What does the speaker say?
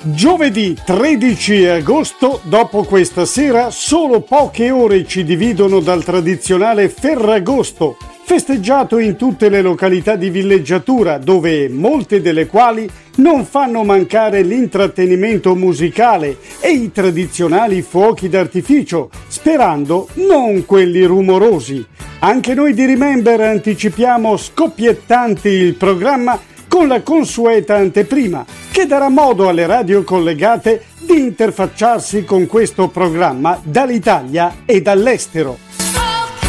Giovedì 13 agosto, dopo questa sera, solo poche ore ci dividono dal tradizionale Ferragosto, festeggiato in tutte le località di villeggiatura, dove molte delle quali non fanno mancare l'intrattenimento musicale e i tradizionali fuochi d'artificio, sperando non quelli rumorosi. Anche noi di Remember anticipiamo scoppiettanti il programma con la consueta anteprima, che darà modo alle radio collegate di interfacciarsi con questo programma dall'Italia e dall'estero.